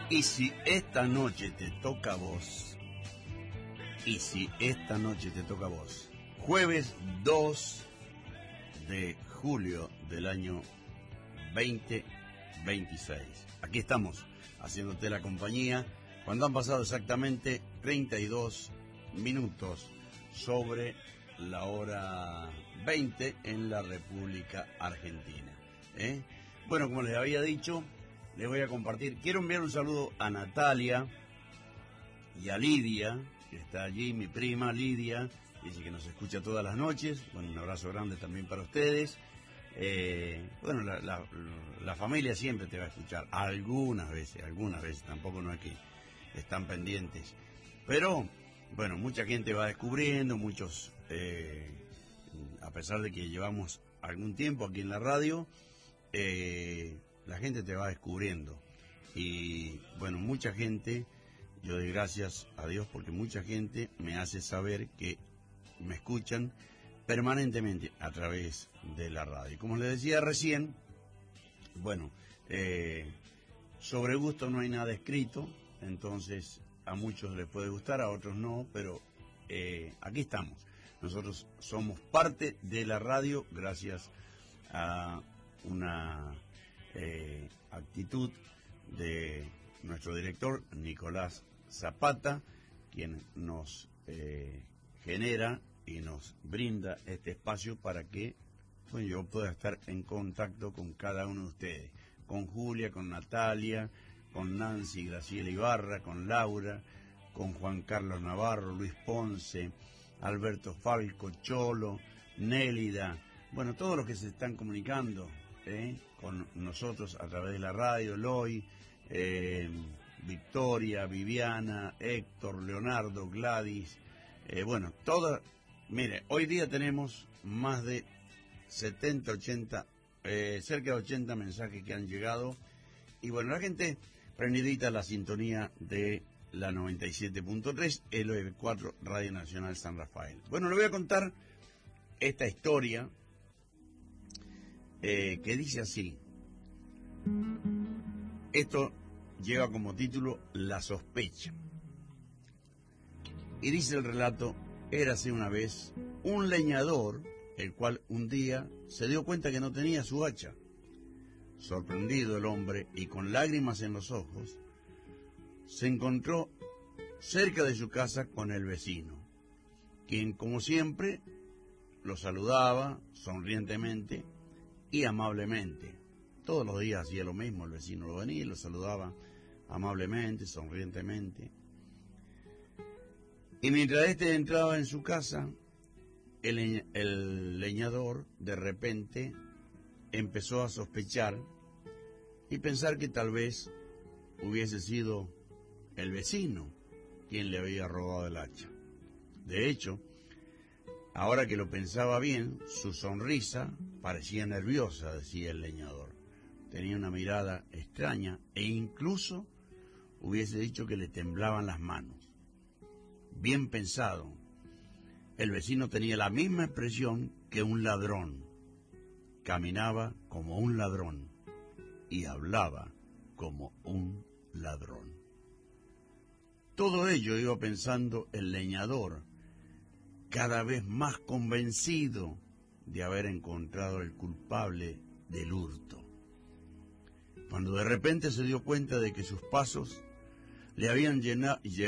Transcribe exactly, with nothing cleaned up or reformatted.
Y si esta noche te toca a vos, y si esta noche te toca a vos, jueves dos de julio del año veinte veintiséis. Aquí estamos, haciéndote la compañía, cuando han pasado exactamente treinta y dos minutos sobre la hora veinte en la República Argentina. ¿Eh? Bueno, como les había dicho, les voy a compartir. Quiero enviar un saludo a Natalia y a Lidia, que está allí, mi prima Lidia, dice que nos escucha todas las noches. Bueno, un abrazo grande también para ustedes. Eh, bueno, la, la, la familia siempre te va a escuchar, algunas veces, algunas veces, tampoco no es que están pendientes. Pero, bueno, mucha gente va descubriendo, muchos, eh, a pesar de que llevamos algún tiempo aquí en la radio, eh, la gente te va descubriendo. Y, bueno, mucha gente, yo doy gracias a Dios porque mucha gente me hace saber que me escuchan permanentemente a través de la radio. Como les decía recién, bueno, eh, sobre gusto no hay nada escrito, entonces a muchos les puede gustar, a otros no, pero eh, aquí estamos. Nosotros somos parte de la radio gracias a una eh, actitud de nuestro director Nicolás Zapata, quien nos eh, genera y nos brinda este espacio para que bueno, yo pueda estar en contacto con cada uno de ustedes, con Julia, con Natalia, con Nancy, Graciela Ibarra, con Laura, con Juan Carlos Navarro, Luis Ponce, Alberto Falco, Cholo, Nélida, bueno, todos los que se están comunicando ¿eh? con nosotros a través de la radio, Eloy, eh, Victoria, Viviana, Héctor, Leonardo, Gladys, eh, bueno, todas. Mire, hoy día tenemos más de setenta, ochenta, eh, cerca de ochenta mensajes que han llegado. Y bueno, la gente prendidita a la sintonía de la noventa y siete punto tres, L O cuatro, Radio Nacional San Rafael. Bueno, le voy a contar esta historia eh, que dice así. Esto lleva como título La sospecha. Y dice el relato: érase una vez un leñador, el cual un día se dio cuenta que no tenía su hacha. Sorprendido el hombre y con lágrimas en los ojos, se encontró cerca de su casa con el vecino, quien como siempre lo saludaba sonrientemente y amablemente. Todos los días hacía lo mismo, el vecino lo venía y lo saludaba amablemente, sonrientemente. Y mientras éste entraba en su casa, el, el leñador de repente empezó a sospechar y pensar que tal vez hubiese sido el vecino quien le había robado el hacha. De hecho, ahora que lo pensaba bien, su sonrisa parecía nerviosa, decía el leñador. Tenía una mirada extraña e incluso hubiese dicho que le temblaban las manos. Bien pensado. El vecino tenía la misma expresión que un ladrón. Caminaba como un ladrón y hablaba como un ladrón. Todo ello iba pensando el leñador, cada vez más convencido de haber encontrado el culpable del hurto. Cuando de repente se dio cuenta de que sus pasos le habían llenado